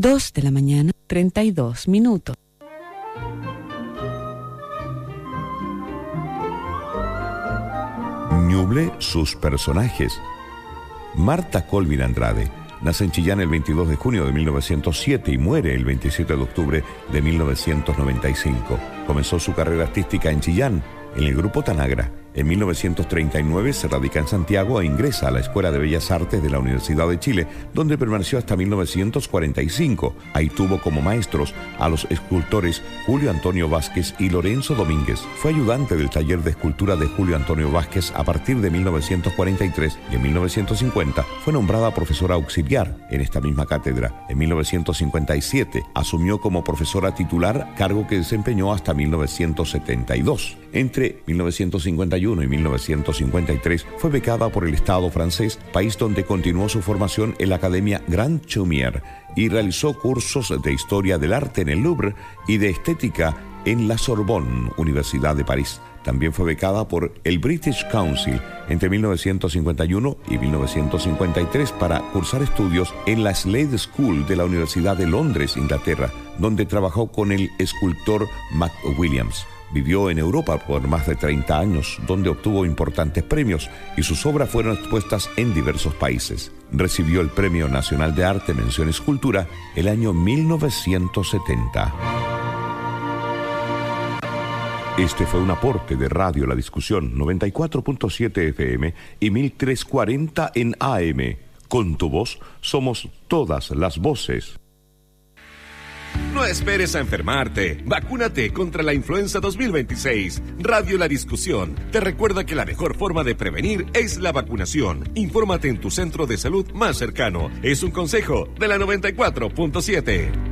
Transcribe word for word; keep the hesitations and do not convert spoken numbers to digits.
dos de la mañana, treinta y dos minutos. Ñuble, sus personajes. Marta Colvin Andrade nace en Chillán el veintidós de junio de mil novecientos siete y muere el veintisiete de octubre de mil novecientos noventa y cinco. Comenzó su carrera artística en Chillán, en el grupo Tanagra. En mil novecientos treinta y nueve se radica en Santiago e ingresa a la Escuela de Bellas Artes de la Universidad de Chile, donde permaneció hasta mil novecientos cuarenta y cinco. Ahí tuvo como maestros a los escultores Julio Antonio Vázquez y Lorenzo Domínguez. Fue ayudante del taller de escultura de Julio Antonio Vázquez a partir de mil novecientos cuarenta y tres y en mil novecientos cincuenta fue nombrada profesora auxiliar en esta misma cátedra. En mil novecientos cincuenta y siete asumió como profesora titular, cargo que desempeñó hasta mil novecientos setenta y dos. Entre mil novecientos cincuenta y uno y mil novecientos cincuenta y tres fue becada por el Estado francés, país donde continuó su formación en la Academia Grand Chaumière y realizó cursos de Historia del Arte en el Louvre y de Estética en la Sorbonne, Universidad de París. También fue becada por el British Council entre mil novecientos cincuenta y uno y mil novecientos cincuenta y tres para cursar estudios en la Slade School de la Universidad de Londres, Inglaterra, donde trabajó con el escultor McWilliams. Vivió en Europa por más de treinta años, donde obtuvo importantes premios y sus obras fueron expuestas en diversos países. Recibió el Premio Nacional de Arte Mención Escultura el año mil novecientos setenta. Este fue un aporte de Radio La Discusión noventa y cuatro punto siete F M y mil trescientos cuarenta en A M. Con tu voz somos todas las voces. No esperes a enfermarte. Vacúnate contra la influenza dos mil veintiséis. Radio La Discusión te recuerda que la mejor forma de prevenir es la vacunación. Infórmate en tu centro de salud más cercano. Es un consejo de la noventa y cuatro punto siete.